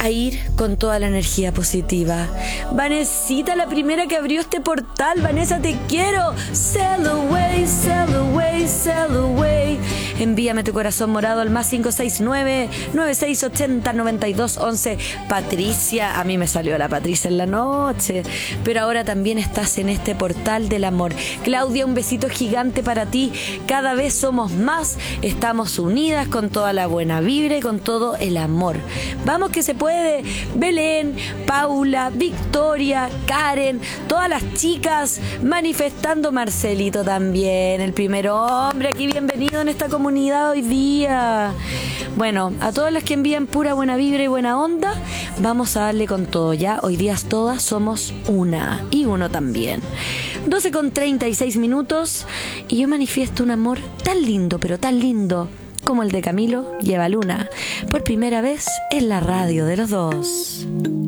a ir con toda la energía positiva. Vanesita, la primera que abrió este portal. Vanessa, te quiero. Sail away, sail away, sail away. Envíame tu corazón morado al más 569-9680-9211. Patricia, a mí me salió la Patricia en la noche, pero ahora también estás en este portal del amor. Claudia, un besito gigante para ti. Cada vez somos más, estamos unidas con toda la buena vibra y con todo el amor. Vamos que se puede. Belén, Paula, Victoria, Karen, todas las chicas manifestando. Marcelito también, el primer hombre aquí, bienvenido en esta comunidad hoy día. Bueno, a todas las que envían pura buena vibra y buena onda, vamos a darle con todo ya. Hoy día todas somos una y uno también. 12:36 y yo manifiesto un amor tan lindo, pero tan lindo como el de Camilo y Eva Luna, por primera vez en la radio de los dos.